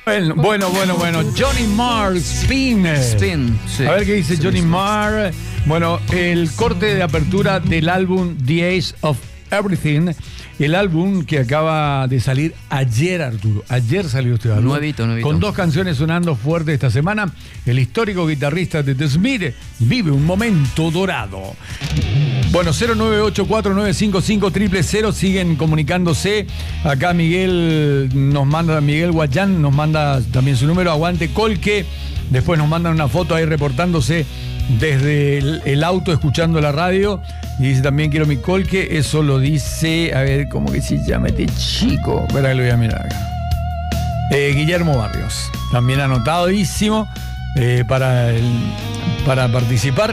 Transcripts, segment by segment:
Bueno. Johnny Marr, Spin. Sí. A ver qué dice Johnny Marr. Bueno, el corte de apertura del álbum The Age of Everything. El álbum que acaba de salir ayer, Arturo. Ayer salió este álbum. Nuevito. Con 2 canciones sonando fuerte esta semana. El histórico guitarrista de The Smiths vive un momento dorado. Bueno, 09849550000 siguen comunicándose. Acá Miguel Guayán nos manda también su número. Aguante Colque. Después nos mandan una foto ahí reportándose desde el auto escuchando la radio. Y dice también quiero mi Colque. Eso lo dice, a ver, ¿cómo que se llama este chico? Espera que lo voy a mirar acá. Guillermo Barrios. También anotadísimo para participar.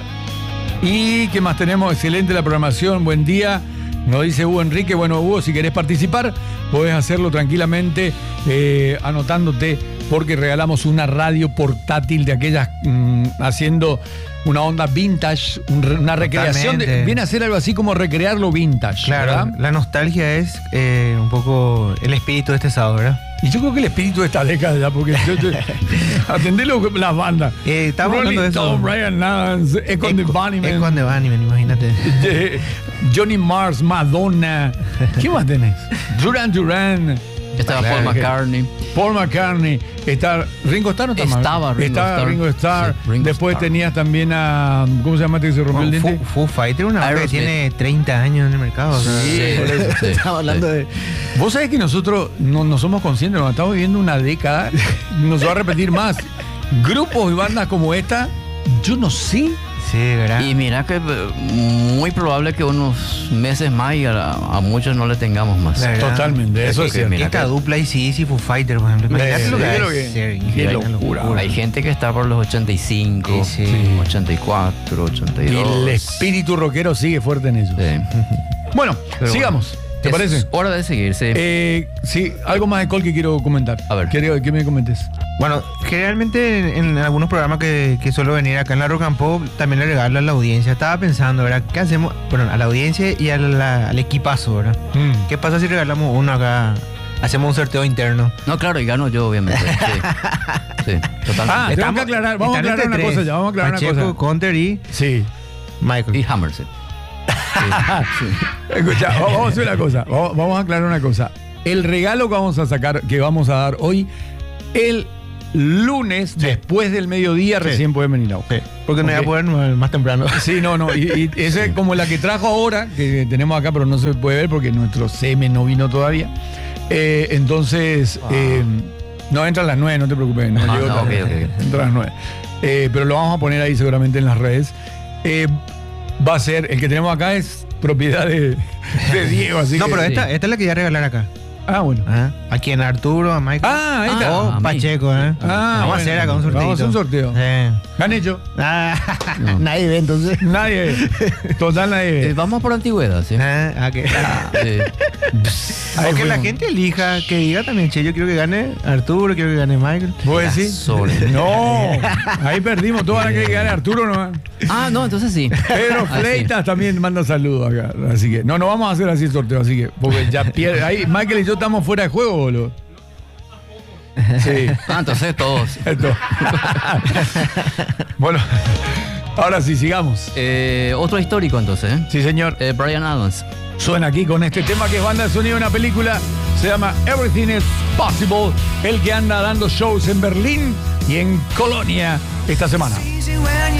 ¿Y qué más tenemos? Excelente la programación, buen día. Nos dice Hugo Enrique. Bueno, Hugo, si querés participar, podés hacerlo tranquilamente anotándote, porque regalamos una radio portátil de aquellas haciendo una onda vintage, una recreación. Viene a ser algo así como recrear lo vintage. Claro, ¿verdad? la nostalgia es un poco el espíritu de este sábado, ¿verdad? Y yo creo que el espíritu de esta década ya, porque atendelo las bandas. Estamos hablando de eso. Brian Adams, Echo and the Bunnymen. Echo and the Bunnymen, imagínate. Johnny Marr, Madonna. ¿Qué más tenés? Duran. Estaba Paul McCartney. Está Ringo Starr, ¿no está mal? Estaba Ringo Starr. Sí, Ringo Después Starr. tenías también a... ¿Cómo se llama este que se rompió el diente? Foo Fighter, una banda que tiene 30 años en el mercado. Sí. Estamos hablando de... Vos sabés que nosotros no somos conscientes, nos estamos viviendo una década, nos va a repetir más. Grupos y bandas como esta, yo no sé. Sí, ¿verdad? Y mira que muy probable que unos meses más y a muchos no le tengamos más. Totalmente, eso es cierto. Esta dupla y Foo Fighter, por ejemplo. Imagínate lo que es. Qué locura. Hay gente que está por los 85, Sí. 84, 82. Y el espíritu rockero sigue fuerte en eso. Sí. Bueno, Pero sigamos. ¿Te es parece? hora de seguir, sí. Sí, algo más de Col que quiero comentar. A ver. Quiero que me comentes. Bueno, generalmente en algunos programas que suelo venir acá en la Rock and Pop, también le regalo a la audiencia. Estaba pensando, ¿verdad? ¿Qué hacemos? Bueno, a la audiencia y al equipazo, ¿verdad? ¿Qué pasa si regalamos uno acá? Hacemos un sorteo interno. No, claro, y gano yo, obviamente. Sí, totalmente. Tengo que aclarar. Vamos a aclarar una cosa ya. Vamos a aclarar Pacheco, una cosa. Conter y Michael. Y Hammerset. Escucha, vamos a hacer una cosa. Vamos a aclarar una cosa. El regalo que vamos a sacar, que vamos a dar hoy, el lunes, después del mediodía, recién pueden venir a buscar. Porque no voy a poder más temprano. Sí, no. Y ese es como la que trajo ahora, que tenemos acá, pero no se puede ver porque nuestro CM no vino todavía. Entonces, no, entra a las 9, no te preocupes. No, llegó tarde. Okay. Entra a las 9. Pero lo vamos a poner ahí seguramente en las redes. Va a ser, el que tenemos acá es propiedad de Diego, así No, que... pero esta es la que voy a regalar acá. Ah, bueno. ¿A quién? ¿A Arturo? ¿A Michael? Ahí está. O Pacheco, Vamos a hacer acá un sorteo. Vamos a hacer un sorteo. Gané yo. No. Nadie ve entonces. Nadie ve. Total, nadie ve. Vamos por antigüedad, ¿sí? Sí. Ahí O que la fuimos. gente elija, que diga también, che, yo quiero que gane Arturo, quiero que gane Michael. ¿Vos decís? No, ahí perdimos. Toda la que gane Arturo no. No, entonces sí. Pedro Fleitas también manda saludos acá. Así que, no vamos a hacer así el sorteo, así que, porque ya pierde. Ahí Michael y yo estamos fuera de juego, boludo. Sí. Entonces todos. Esto. Bueno, ahora sí, sigamos. Otro histórico entonces, Sí, señor. Brian Adams. Suena aquí con este tema que es banda de sonido de una película. Se llama Everything is Possible. El que anda dando shows en Berlín y en Colonia esta semana.